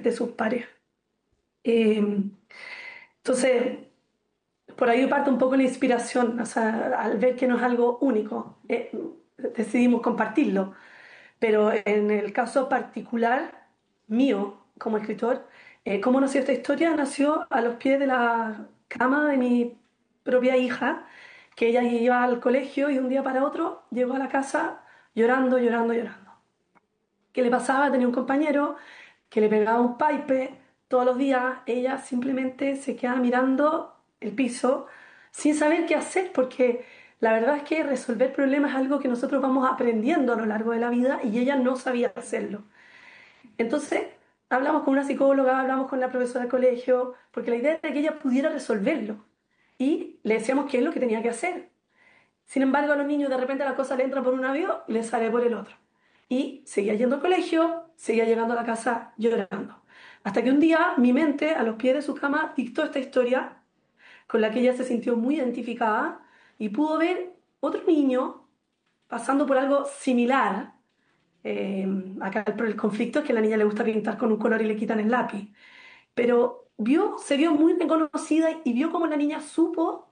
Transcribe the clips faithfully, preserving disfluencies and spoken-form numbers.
de sus pares. Eh, entonces, por ahí parte un poco la inspiración, o sea, al ver que no es algo único, eh, decidimos compartirlo. Pero en el caso particular mío como escritor, eh, ¿cómo nació esta historia? Nació a los pies de la cama de mi propia hija, que ella iba al colegio y de un día para otro llegó a la casa llorando, llorando, llorando. ¿Qué le pasaba? Tenía un compañero que le pegaba un pipe todos los días. Ella simplemente se quedaba mirando el piso sin saber qué hacer, porque la verdad es que resolver problemas es algo que nosotros vamos aprendiendo a lo largo de la vida y ella no sabía hacerlo. Entonces, hablamos con una psicóloga, hablamos con la profesora del colegio, porque la idea era que ella pudiera resolverlo. Y le decíamos qué es lo que tenía que hacer. Sin embargo, a los niños de repente la cosa le entra por un avión y le sale por el otro. Y seguía yendo al colegio, seguía llegando a la casa llorando. Hasta que un día mi mente, a los pies de su cama, dictó esta historia con la que ella se sintió muy identificada y pudo ver otro niño pasando por algo similar. Eh, acá el, el conflicto es que a la niña le gusta pintar con un color y le quitan el lápiz. Pero vio, se vio muy reconocida y vio cómo la niña supo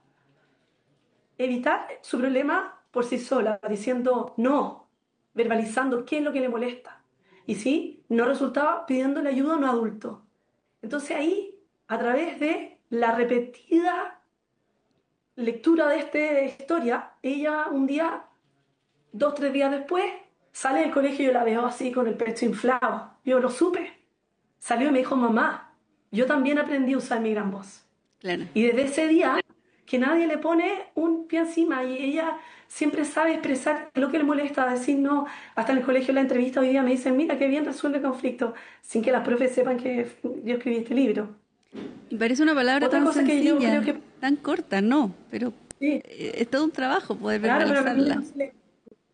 evitar su problema por sí sola, diciendo no, verbalizando qué es lo que le molesta. Y sí, no resultaba pidiéndole ayuda a un adulto. Entonces ahí, a través de la repetida lectura de esta historia, ella un día, dos, tres días después, sale del colegio y yo la veo así con el pecho inflado. Yo lo supe. Salió y me dijo, mamá, yo también aprendí a usar mi gran voz. Claro. Y desde ese día que nadie le pone un pie encima y ella siempre sabe expresar lo que le molesta, decir no. Hasta en el colegio, en la entrevista hoy día me dicen, mira qué bien resuelve conflictos, sin que las profes sepan que yo escribí este libro. Y parece una palabra Otra tan cosa que yo creo sencilla, que, tan corta, no, pero sí, eh, es todo un trabajo poder claro, pero a los niños verbalizarla. no se les-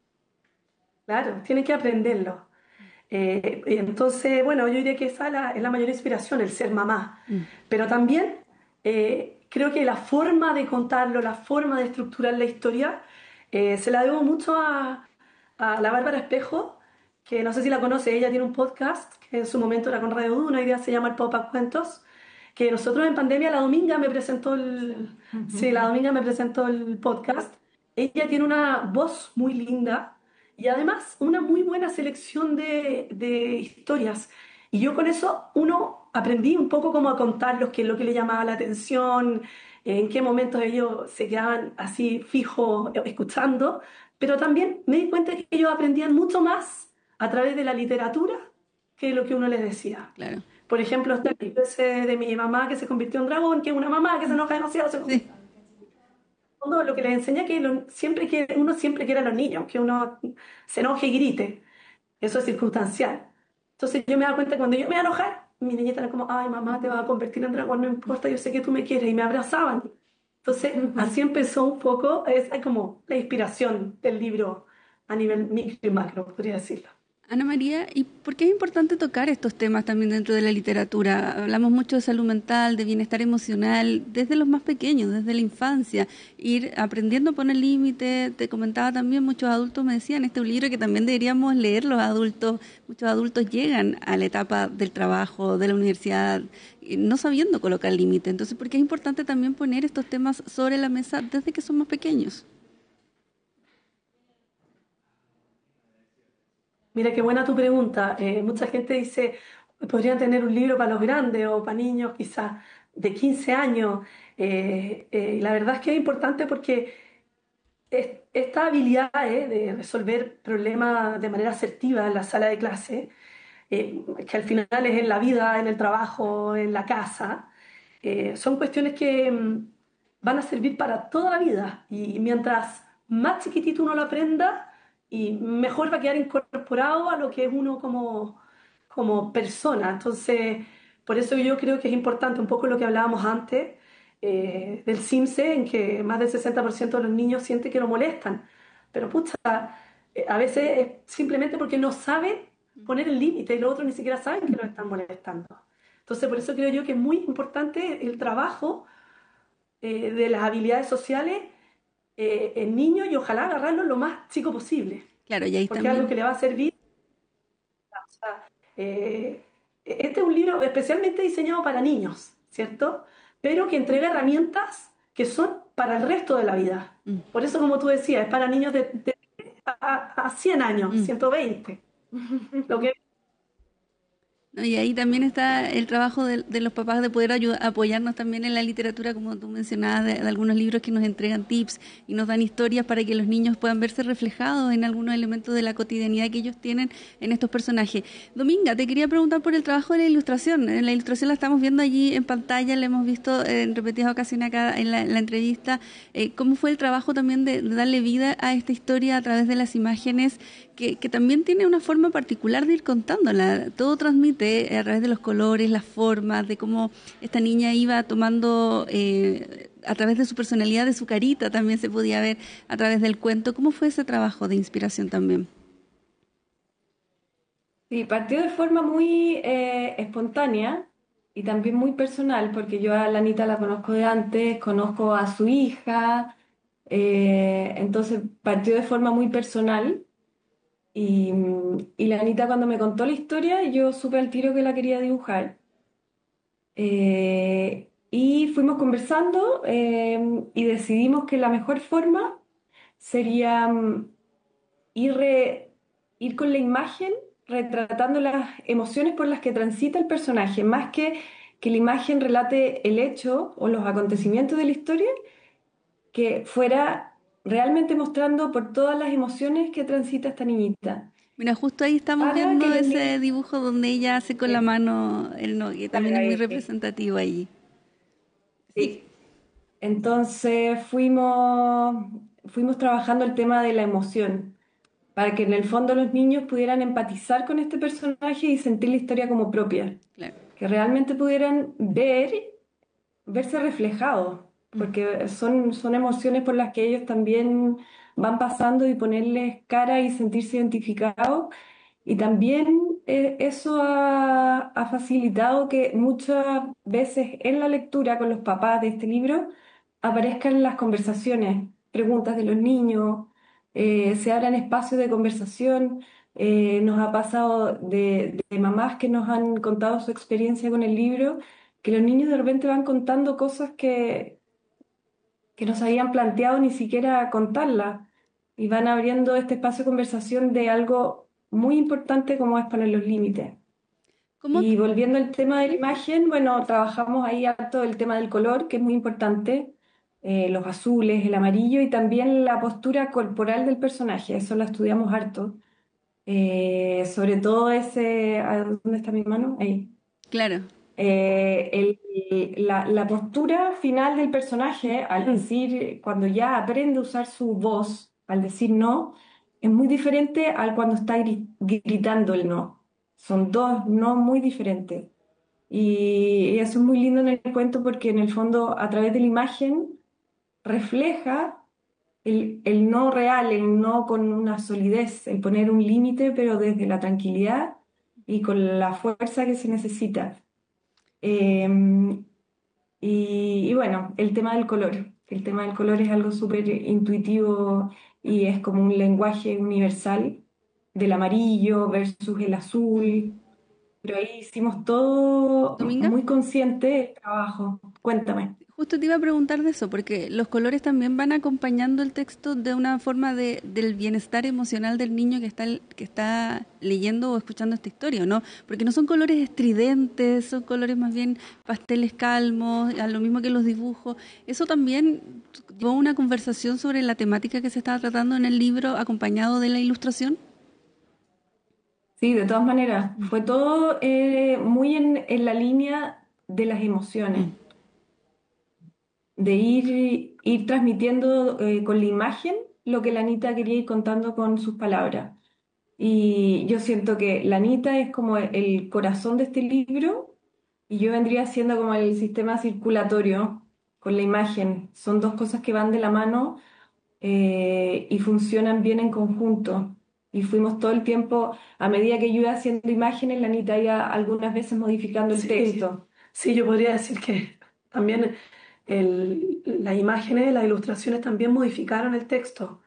claro, tienen que aprenderlo. Eh, y entonces, bueno, yo diría que esa es la, es la mayor inspiración, el ser mamá. Mm. Pero también eh, creo que la forma de contarlo, la forma de estructurar la historia, eh, se la debo mucho a, a la Bárbara Espejo, que no sé si la conoce, ella tiene un podcast que en su momento era con Radio Duna, hoy día se llama El Pop Cuentos, que nosotros en pandemia, la Dominga me presentó el, sí, la Dominga me presentó el podcast. Ella tiene una voz muy linda y además una muy buena selección de, de historias. Y yo con eso, uno, aprendí un poco cómo a contarlos, qué es lo que le llamaba la atención, en qué momentos ellos se quedaban así fijos escuchando, pero también me di cuenta que ellos aprendían mucho más a través de la literatura que lo que uno les decía. Claro. Por ejemplo, está el libro ese de mi mamá que se convirtió en dragón, que es una mamá que se enoja demasiado, se Sí. fondo, lo que les enseña que lo- siempre que uno siempre quiere a los niños, que uno se enoje y grite. Eso es circunstancial. Entonces yo me daba cuenta que cuando yo me iba a enojar, mi niñita era como, ay mamá, te vas a convertir en dragón, no importa, yo sé que tú me quieres, y me abrazaban. Entonces así empezó un poco, es como la inspiración del libro a nivel micro y macro, podría decirlo. Ana María, ¿y por qué es importante tocar estos temas también dentro de la literatura? Hablamos mucho de salud mental, de bienestar emocional, desde los más pequeños, desde la infancia, ir aprendiendo a poner límites. Te comentaba también, muchos adultos me decían, este es un libro que también deberíamos leer los adultos. Muchos adultos llegan a la etapa del trabajo, de la universidad, eh, no sabiendo colocar límites. Entonces, ¿por qué es importante también poner estos temas sobre la mesa desde que son más pequeños? Mira, qué buena tu pregunta. Eh, mucha gente dice, podrían tener un libro para los grandes o para niños quizás de quince años. Eh, eh, y la verdad es que es importante porque es- esta habilidad eh, de resolver problemas de manera asertiva en la sala de clase, eh, que al final es en la vida, en el trabajo, en la casa, eh, son cuestiones que mm, van a servir para toda la vida. Y mientras más chiquitito uno lo aprenda, y mejor va a quedar incorporado a lo que es uno como, como persona. Entonces, por eso yo creo que es importante un poco lo que hablábamos antes eh, del CIMSE, en que más del sesenta por ciento de los niños sienten que lo molestan. Pero pucha, eh, a veces es simplemente porque no saben poner el límite y los otros ni siquiera saben que lo están molestando. Entonces, por eso creo yo que es muy importante el trabajo eh, de las habilidades sociales eh, en niños y ojalá agarrarlo lo más chico posible, Claro, y ahí porque es algo también. que le va a servir eh, este es un libro especialmente diseñado para niños, ¿cierto? Pero que entrega herramientas que son para el resto de la vida. Mm, Por eso, como tú decías, es para niños de, de a, a cien años, mm. ciento veinte. Lo que ¿No? Y ahí también está el trabajo de, de los papás de poder ayudar, apoyarnos también en la literatura, como tú mencionabas, de, de algunos libros que nos entregan tips y nos dan historias para que los niños puedan verse reflejados en algunos elementos de la cotidianidad que ellos tienen en estos personajes. Dominga, te quería preguntar por el trabajo de la ilustración. En la ilustración la estamos viendo allí en pantalla, la hemos visto en repetidas ocasiones acá en la, en la entrevista. Eh, ¿Cómo fue el trabajo también de, de darle vida a esta historia a través de las imágenes? Que, que también tiene una forma particular de ir contándola. Todo transmite a través de los colores, las formas, de cómo esta niña iba tomando, eh, a través de su personalidad, de su carita, también se podía ver a través del cuento. ¿Cómo fue ese trabajo de inspiración también? Sí, partió de forma muy eh, espontánea y también muy personal, porque yo a la Anita la conozco de antes, conozco a su hija, eh, entonces partió de forma muy personal. Y, y la Anita cuando me contó la historia, yo supe al tiro que la quería dibujar. Eh, y fuimos conversando eh, y decidimos que la mejor forma sería mm, ir, re- ir con la imagen retratando las emociones por las que transita el personaje, más que que la imagen relate el hecho o los acontecimientos de la historia, que fuera realmente mostrando por todas las emociones que transita esta niñita Mira, justo ahí estamos para que viendo los niños... ese dibujo donde ella hace con la Sí, mano el no, que también es muy ahí, representativo allí. Sí. sí. Entonces fuimos, fuimos trabajando el tema de la emoción, para que en el fondo los niños pudieran empatizar con este personaje y sentir la historia como propia, Claro. que realmente pudieran ver, verse reflejados, Mm. porque son, son emociones por las que ellos también van pasando y ponerles cara y sentirse identificados. Y también eh, eso ha, ha facilitado que muchas veces en la lectura con los papás de este libro aparezcan las conversaciones, preguntas de los niños, eh, se abran espacios de conversación. Eh, nos ha pasado de, de mamás que nos han contado su experiencia con el libro, que los niños de repente van contando cosas que, que no se habían planteado ni siquiera contarlas y van abriendo este espacio de conversación de algo muy importante como es poner los límites. ¿Cómo? Y volviendo al tema de la imagen, bueno, trabajamos ahí harto el tema del color, que es muy importante, eh, los azules, el amarillo y también la postura corporal del personaje, eso lo estudiamos harto. Eh, sobre todo ese, ¿a ¿dónde está mi mano? Ahí. Claro. Eh, el- la, la postura final del personaje, al decir, cuando ya aprende a usar su voz, al decir no, es muy diferente al cuando está gri- gritando el no. Son dos no muy diferentes. Y, y eso es muy lindo en el cuento porque en el fondo, a través de la imagen, refleja el, el no real, el no con una solidez, el poner un límite, pero desde la tranquilidad y con la fuerza que se necesita. Eh, y, y bueno, el tema del color. El tema del color es algo súper intuitivo y es como un lenguaje universal del amarillo versus el azul. Pero ahí hicimos todo Dominga. muy consciente el trabajo. Cuéntame. Justo te iba a preguntar de eso, porque los colores también van acompañando el texto de una forma de, del bienestar emocional del niño que está, que está leyendo o escuchando esta historia, ¿no? Porque no son colores estridentes, son colores más bien pasteles calmos, a lo mismo que los dibujos. Eso también llevó una conversación sobre la temática que se estaba tratando en el libro acompañado de la ilustración. Sí, de todas maneras, fue todo eh, muy en, en la línea de las Mm. emociones, de ir, ir transmitiendo eh, con la imagen lo que la Anita quería ir contando con sus palabras. Y yo siento que la Anita es como el corazón de este libro y yo vendría siendo como el sistema circulatorio con la imagen. Son dos cosas que van de la mano eh, y funcionan bien en conjunto. Y fuimos todo el tiempo, a medida que yo iba haciendo imágenes, la Anita iba algunas veces modificando el sí, texto. sí, yo podría decir que también el- las imágenes, las ilustraciones también modificaron el texto,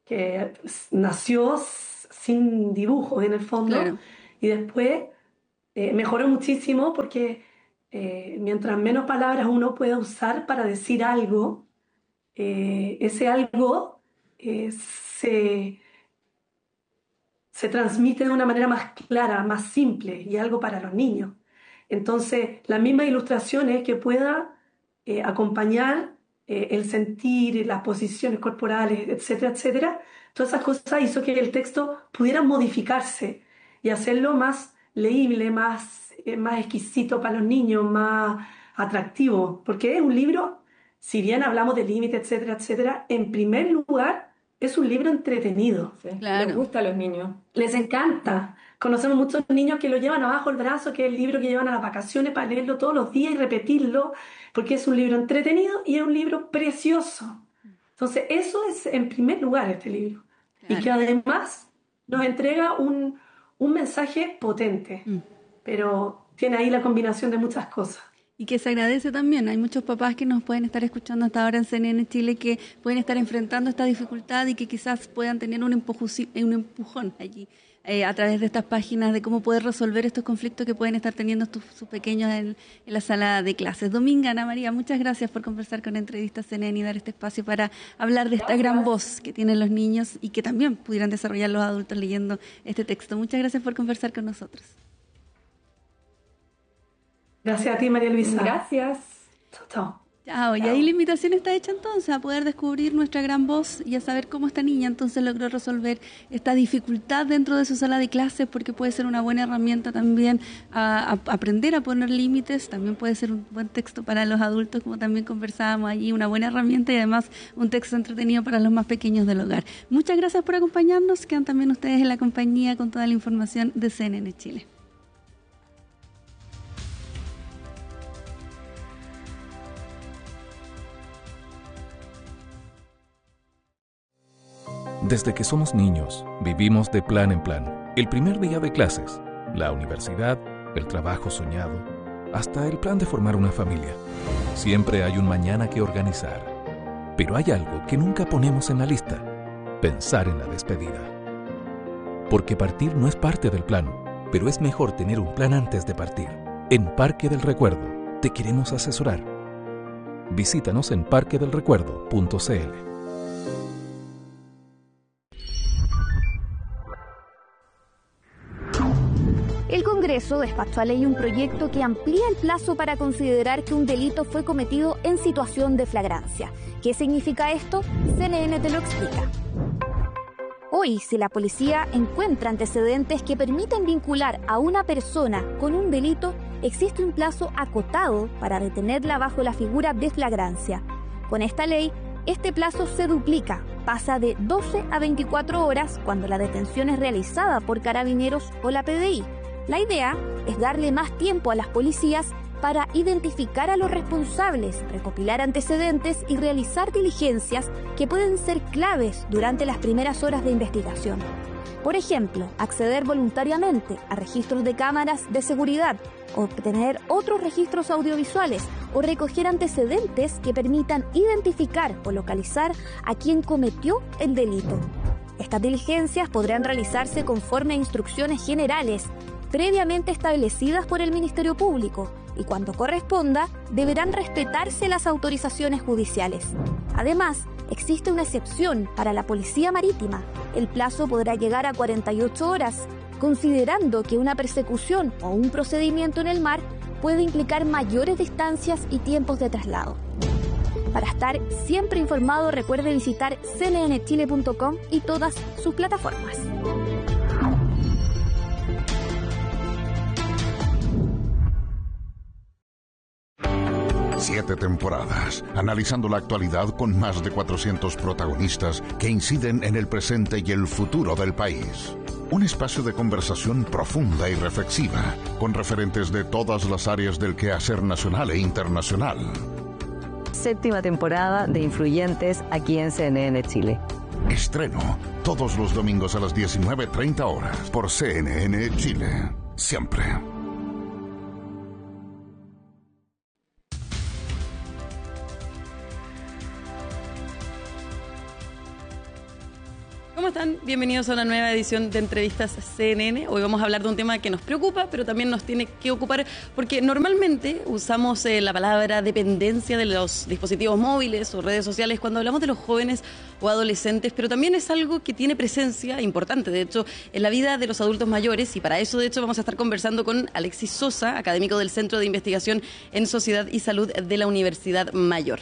que nació s- sin dibujos en el fondo Claro. y después eh, mejoró muchísimo porque eh, mientras menos palabras uno pueda usar para decir algo, eh, ese algo eh, se, se transmite de una manera más clara, más simple y algo para los niños. Entonces, las mismas ilustraciones que pueda eh, acompañar eh, el sentir, las posiciones corporales, etcétera, etcétera, todas esas cosas hizo que el texto pudiera modificarse y hacerlo más leíble, más, eh, más exquisito para los niños, más atractivo, porque es un libro, si bien hablamos de límites, etcétera, etcétera, en primer lugar es un libro entretenido. Sí, les Claro. gusta a los niños. Les encanta. Conocemos muchos niños que lo llevan abajo el brazo, que es el libro que llevan a las vacaciones para leerlo todos los días y repetirlo, porque es un libro entretenido y es un libro precioso. Entonces, eso es en primer lugar este libro. Y que Claro. además nos entrega un, un mensaje potente, Mm. pero tiene ahí la combinación de muchas cosas. Y que se agradece también. Hay muchos papás que nos pueden estar escuchando hasta ahora en C N N Chile que pueden estar enfrentando esta dificultad y que quizás puedan tener un, empujuci- un empujón allí eh, a través de estas páginas de cómo poder resolver estos conflictos que pueden estar teniendo tus- sus pequeños en, en la sala de clases. Dominga, Ana María, muchas gracias por conversar con Entrevistas C N N y dar este espacio para hablar de esta gran voz que tienen los niños y que también pudieran desarrollar los adultos leyendo este texto. Muchas gracias por conversar con nosotros. Gracias a ti, María Luisa. Gracias. Chao, chao. Chao, y ahí la invitación está hecha entonces a poder descubrir nuestra gran voz y a saber cómo esta niña entonces logró resolver esta dificultad dentro de su sala de clases, porque puede ser una buena herramienta también a, a aprender a poner límites, también puede ser un buen texto para los adultos, como también conversábamos allí, una buena herramienta y además un texto entretenido para los más pequeños del hogar. Muchas gracias por acompañarnos, quedan también ustedes en la compañía con toda la información de C N N Chile. Desde que somos niños, vivimos de plan en plan. El primer día de clases, la universidad, el trabajo soñado, hasta el plan de formar una familia. Siempre hay un mañana que organizar. Pero hay algo que nunca ponemos en la lista: pensar en la despedida. Porque partir no es parte del plan, pero es mejor tener un plan antes de partir. En Parque del Recuerdo, te queremos asesorar. Visítanos en parque del recuerdo punto c l. El Congreso despachó a ley un proyecto que amplía el plazo para considerar que un delito fue cometido en situación de flagrancia. ¿Qué significa esto? C N N te lo explica. Hoy, si la policía encuentra antecedentes que permiten vincular a una persona con un delito, existe un plazo acotado para detenerla bajo la figura de flagrancia. Con esta ley, este plazo se duplica, pasa de doce a veinticuatro horas cuando la detención es realizada por Carabineros o la P D I. La idea es darle más tiempo a las policías para identificar a los responsables, recopilar antecedentes y realizar diligencias que pueden ser claves durante las primeras horas de investigación. Por ejemplo, acceder voluntariamente a registros de cámaras de seguridad, obtener otros registros audiovisuales o recoger antecedentes que permitan identificar o localizar a quien cometió el delito. Estas diligencias podrán realizarse conforme a instrucciones generales previamente establecidas por el Ministerio Público y cuando corresponda deberán respetarse las autorizaciones judiciales. Además, existe una excepción para la Policía Marítima. El plazo podrá llegar a cuarenta y ocho horas, considerando que una persecución o un procedimiento en el mar puede implicar mayores distancias y tiempos de traslado. Para estar siempre informado, recuerde visitar c n n chile punto com y todas sus plataformas. Siete temporadas, analizando la actualidad con más de cuatrocientos protagonistas que inciden en el presente y el futuro del país. Un espacio de conversación profunda y reflexiva, con referentes de todas las áreas del quehacer nacional e internacional. Séptima temporada de Influyentes aquí en C N N Chile. Estreno todos los domingos a las diecinueve treinta horas por C N N Chile. Siempre. ¿Cómo están? Bienvenidos a una nueva edición de Entrevistas C N N. Hoy vamos a hablar de un tema que nos preocupa, pero también nos tiene que ocupar, porque normalmente usamos eh, la palabra dependencia de los dispositivos móviles o redes sociales cuando hablamos de los jóvenes o adolescentes, pero también es algo que tiene presencia importante, de hecho, en la vida de los adultos mayores, y para eso, de hecho, vamos a estar conversando con Alexis Sosa, académico del Centro de Investigación en Sociedad y Salud de la Universidad Mayor.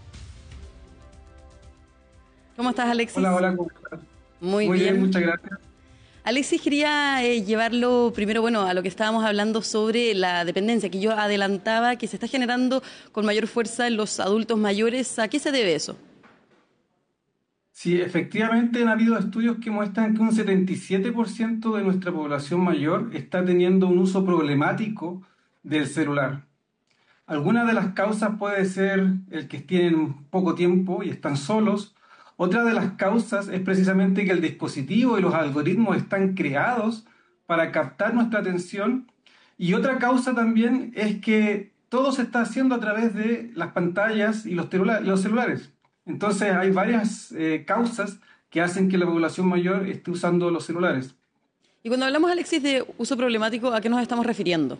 ¿Cómo estás, Alexis? Hola, hola, ¿cómo estás? Muy, Muy bien. bien, muchas gracias. Alexis, quería eh, llevarlo primero, bueno, a lo que estábamos hablando sobre la dependencia, que yo adelantaba que se está generando con mayor fuerza en los adultos mayores. ¿A qué se debe eso? Sí, efectivamente han habido estudios que muestran que un setenta y siete por ciento de nuestra población mayor está teniendo un uso problemático del celular. Alguna de las causas puede ser el que tienen poco tiempo y están solos. Otra de las causas es precisamente que el dispositivo y los algoritmos están creados para captar nuestra atención. Y otra causa también es que todo se está haciendo a través de las pantallas y los, los celulares. Entonces hay varias eh, causas que hacen que la población mayor esté usando los celulares. Y cuando hablamos, Alexis, de uso problemático, ¿a qué nos estamos refiriendo?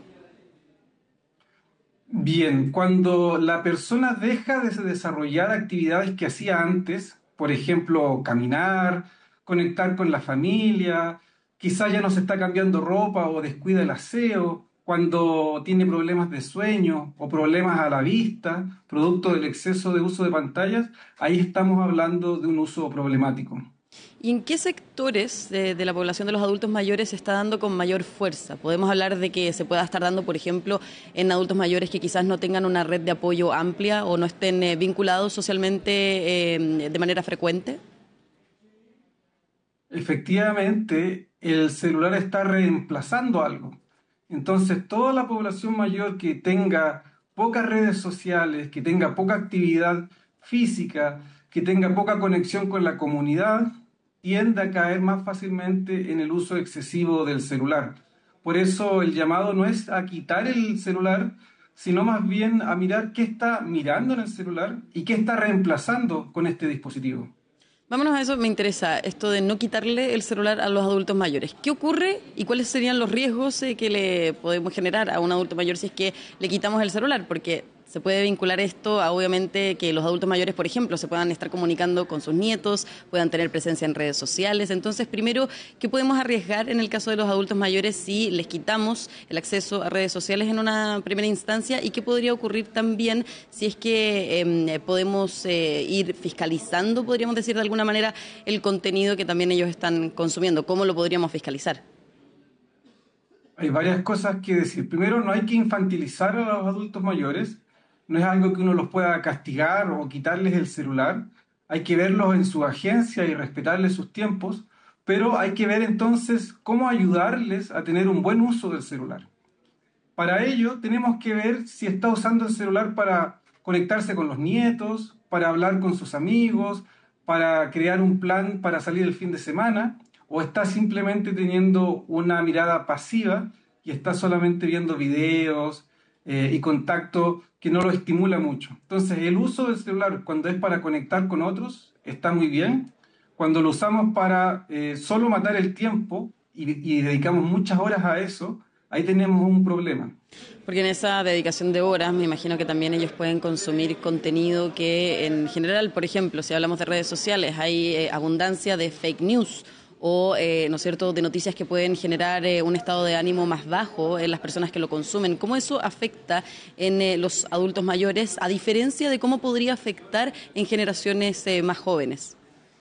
Bien, cuando la persona deja de desarrollar actividades que hacía antes, por ejemplo, caminar, conectar con la familia, quizá ya no se está cambiando ropa o descuida el aseo, cuando tiene problemas de sueño o problemas a la vista, producto del exceso de uso de pantallas, ahí estamos hablando de un uso problemático. ¿Y en qué sectores de, de la población de los adultos mayores se está dando con mayor fuerza? Podemos hablar de que se pueda estar dando, por ejemplo, en adultos mayores que quizás no tengan una red de apoyo amplia o no estén eh, vinculados socialmente eh, de manera frecuente. Efectivamente, el celular está reemplazando algo. Entonces, toda la población mayor que tenga pocas redes sociales, que tenga poca actividad física, que tenga poca conexión con la comunidad, tiende a caer más fácilmente en el uso excesivo del celular. Por eso el llamado no es a quitar el celular, sino más bien a mirar qué está mirando en el celular y qué está reemplazando con este dispositivo. Vámonos a eso, me interesa esto de no quitarle el celular a los adultos mayores. ¿Qué ocurre y cuáles serían los riesgos eh, que le podemos generar a un adulto mayor si es que le quitamos el celular? Porque se puede vincular esto a, obviamente, que los adultos mayores, por ejemplo, se puedan estar comunicando con sus nietos, puedan tener presencia en redes sociales. Entonces, primero, ¿qué podemos arriesgar en el caso de los adultos mayores si les quitamos el acceso a redes sociales en una primera instancia? ¿Y qué podría ocurrir también si es que eh, podemos eh, ir fiscalizando, podríamos decir de alguna manera, el contenido que también ellos están consumiendo? ¿Cómo lo podríamos fiscalizar? Hay varias cosas que decir. Primero, no hay que infantilizar a los adultos mayores. No es algo que uno los pueda castigar o quitarles el celular. Hay que verlos en su agencia y respetarles sus tiempos, pero hay que ver entonces cómo ayudarles a tener un buen uso del celular. Para ello tenemos que ver si está usando el celular para conectarse con los nietos, para hablar con sus amigos, para crear un plan para salir el fin de semana, o está simplemente teniendo una mirada pasiva y está solamente viendo videos eh, y contacto que no lo estimula mucho. Entonces, el uso del celular cuando es para conectar con otros está muy bien. Cuando lo usamos para eh, solo matar el tiempo y, y dedicamos muchas horas a eso, ahí tenemos un problema. Porque en esa dedicación de horas me imagino que también ellos pueden consumir contenido que en general, por ejemplo, si hablamos de redes sociales, hay eh, abundancia de fake news o, eh, ¿no es cierto?, de noticias que pueden generar eh, un estado de ánimo más bajo en las personas que lo consumen. ¿Cómo eso afecta en eh, los adultos mayores, a diferencia de cómo podría afectar en generaciones eh, más jóvenes?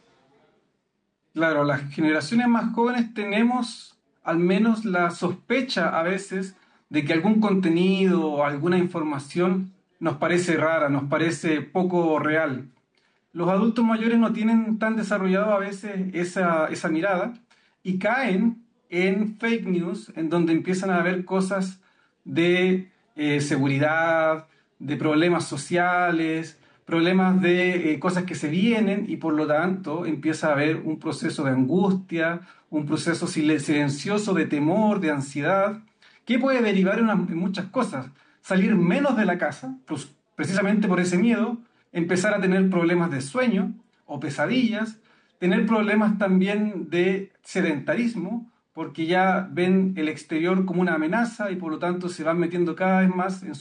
Claro, las generaciones más jóvenes tenemos al menos la sospecha a veces de que algún contenido o alguna información nos parece rara, nos parece poco real. Los adultos mayores no tienen tan desarrollado a veces esa, esa mirada y caen en fake news, en donde empiezan a haber cosas de eh, seguridad, de problemas sociales, problemas de eh, cosas que se vienen, y por lo tanto empieza a haber un proceso de angustia, un proceso silencioso de temor, de ansiedad, que puede derivar en, una, en muchas cosas. Salir menos de la casa, pues, precisamente por ese miedo, empezar a tener problemas de sueño o pesadillas, tener problemas también de sedentarismo, porque ya ven el exterior como una amenaza y por lo tanto se van metiendo cada vez más en